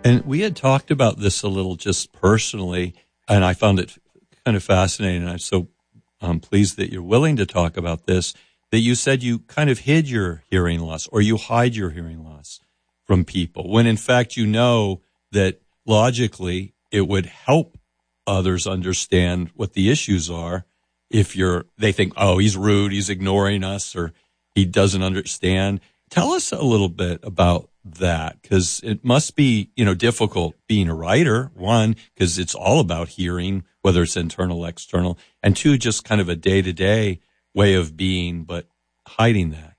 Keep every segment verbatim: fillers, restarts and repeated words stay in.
And we had talked about this a little just personally, and I found it kind of fascinating. And I'm so um, pleased that you're willing to talk about this, that you said you kind of hid your hearing loss or you hide your hearing loss from people, when in fact you know that logically it would help others understand what the issues are. If you're, they think, oh, he's rude, he's ignoring us, or he doesn't understand. Tell us a little bit about that, because it must be, you know, difficult being a writer, one, because it's all about hearing, whether it's internal, external, and two, just kind of a day-to-day way of being, but hiding that.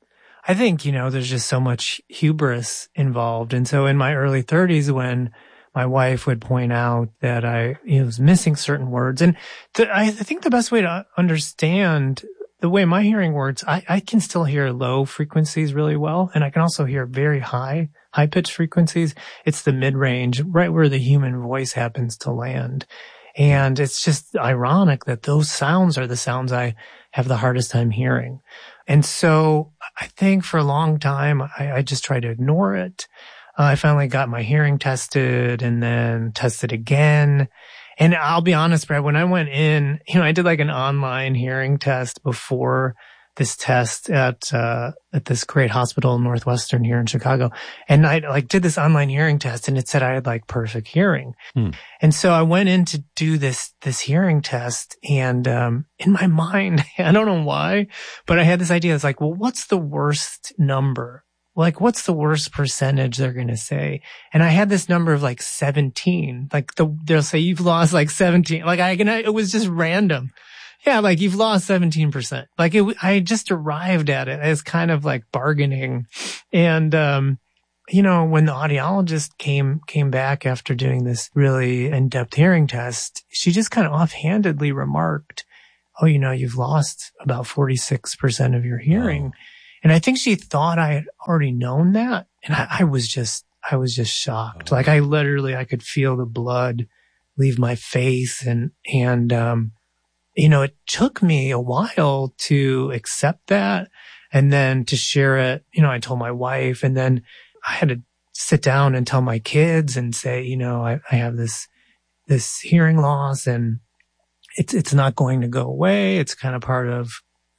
I think, you know, there's just so much hubris involved. And so in my early thirties, when my wife would point out that I you know, was missing certain words, and to, I think the best way to understand the way my hearing works, I, I can still hear low frequencies really well, and I can also hear very high, high-pitched frequencies. It's the mid-range, right where the human voice happens to land. And it's just ironic that those sounds are the sounds I have the hardest time hearing. And so I think for a long time, I, I just tried to ignore it. Uh, I finally got my hearing tested and then tested again. And I'll be honest, Brad, when I went in, you know, I did like an online hearing test before this test at, uh, at this great hospital in Northwestern here in Chicago. And I like did this online hearing test and it said I had like perfect hearing. Hmm. And so I went in to do this, this hearing test. And, um, in my mind, I don't know why, but I had this idea. It's like, well, what's the worst number? Like, what's the worst percentage they're going to say? And I had this number of like seventeen. Like the, they'll say you've lost like seventeen. Like I can, it was just random. Yeah, like you've lost seventeen percent. Like it, I just arrived at it as kind of like bargaining. And, um, you know, when the audiologist came, came back after doing this really in-depth hearing test, she just kind of offhandedly remarked, oh, you know, you've lost about forty-six percent of your hearing. Wow. And I think she thought I had already known that. And I, I was just, I was just shocked. Like I literally, I could feel the blood leave my face. And, and, um, you know, it took me a while to accept that and then to share it. You know, I told my wife, and then I had to sit down and tell my kids and say, you know, I, I have this, this hearing loss and it's, it's not going to go away. It's kind of part of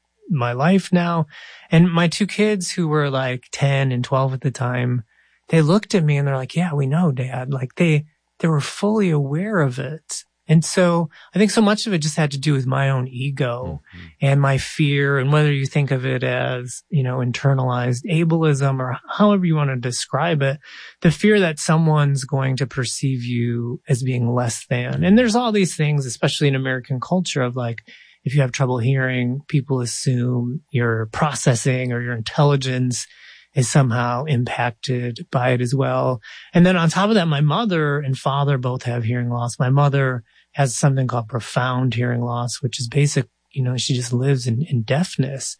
my life now. And my two kids, who were like ten and twelve at the time, they looked at me and they're like, yeah, we know, Dad. Like they, they were fully aware of it. And so I think so much of it just had to do with my own ego mm-hmm. and my fear, and whether you think of it as, you know, internalized ableism or however you want to describe it, the fear that someone's going to perceive you as being less than. And there's all these things, especially in American culture, of like, if you have trouble hearing, people assume your processing or your intelligence is somehow impacted by it as well. And then on top of that, my mother and father both have hearing loss. My mother has something called profound hearing loss, which is basic, you know, she just lives in, in deafness.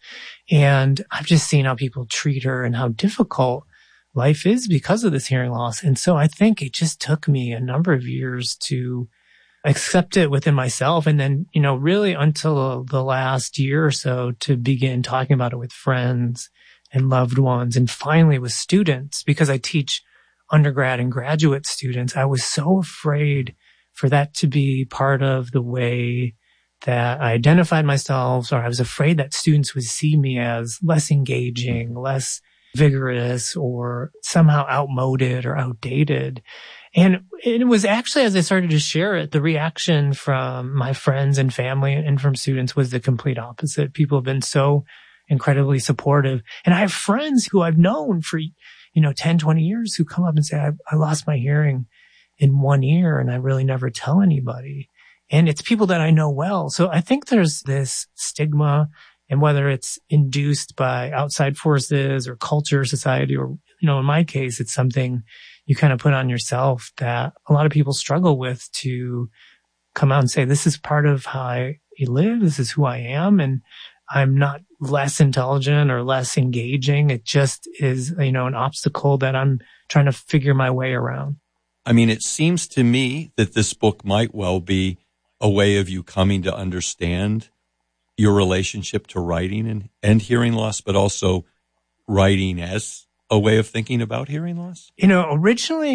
And I've just seen how people treat her and how difficult life is because of this hearing loss. And so I think it just took me a number of years to accept it within myself. And then, you know, really until the last year or so to begin talking about it with friends and loved ones, and finally with students, because I teach undergrad and graduate students. I was so afraid for that to be part of the way that I identified myself, or I was afraid that students would see me as less engaging, less vigorous, or somehow outmoded or outdated. And it was actually, as I started to share it, the reaction from my friends and family and from students was the complete opposite. People have been so incredibly supportive. And I have friends who I've known for, you know, ten, twenty years who come up and say, I, I lost my hearing in one ear and I really never tell anybody. And it's people that I know well. So I think there's this stigma, and whether it's induced by outside forces or culture, society, or, you know, in my case, it's something you kind of put on yourself that a lot of people struggle with, to come out and say, this is part of how I live. This is who I am. And I'm not less intelligent or less engaging. It just is, you know, an obstacle that I'm trying to figure my way around. I mean, it seems to me that this book might well be a way of you coming to understand your relationship to writing and, and hearing loss, but also writing as a way of thinking about hearing loss. You know, originally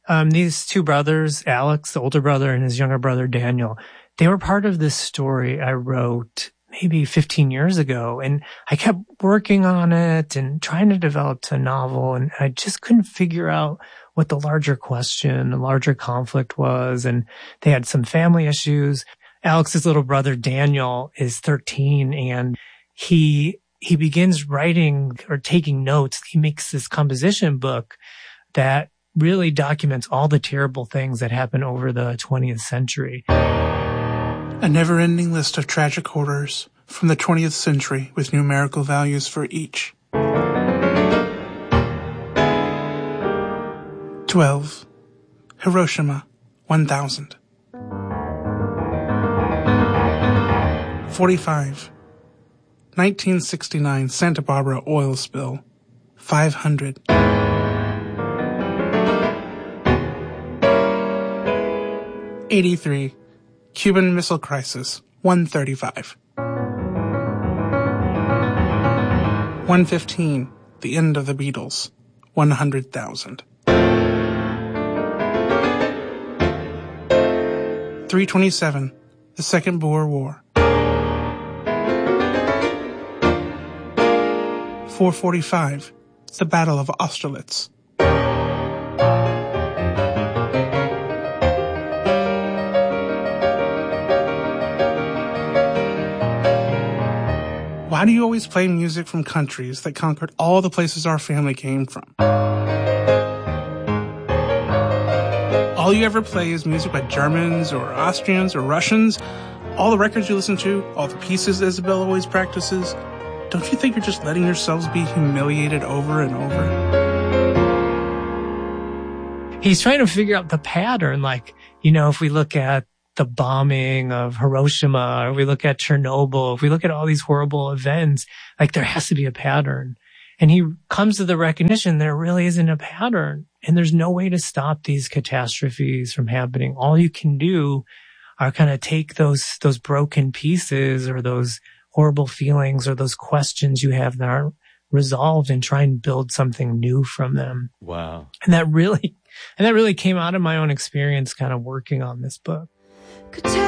Um, these two brothers, Alex, the older brother, and his younger brother, Daniel, they were part of this story I wrote maybe fifteen years ago. And I kept working on it and trying to develop a novel. And I just couldn't figure out what the larger question, the larger conflict was. And they had some family issues. Alex's little brother, Daniel, is thirteen, and he, he begins writing or taking notes. He makes this composition book that really documents all the terrible things that happened over the twentieth century. A never-ending list of tragic horrors from the twentieth century with numerical values for each. twelve. Hiroshima, one thousand. forty-five. nineteen sixty-nine Santa Barbara oil spill, five hundred. eighty-three. Cuban Missile Crisis, one thirty-five. one fifteen. The End of the Beatles, one hundred thousand. three twenty-seven. The Second Boer War. four forty-five. The Battle of Austerlitz. Why do you always play music from countries that conquered all the places our family came from? All you ever play is music by Germans or Austrians or Russians. All the records you listen to, all the pieces Isabel always practices. Don't you think you're just letting yourselves be humiliated over and over? He's trying to figure out the pattern. Like, you know, if we look at the bombing of Hiroshima, or we look at Chernobyl, if we look at all these horrible events, like there has to be a pattern. And he comes to the recognition there really isn't a pattern. And there's no way to stop these catastrophes from happening. All you can do are kind of take those, those broken pieces or those horrible feelings or those questions you have that aren't resolved and try and build something new from them. Wow. And that really, and that really came out of my own experience kind of working on this book.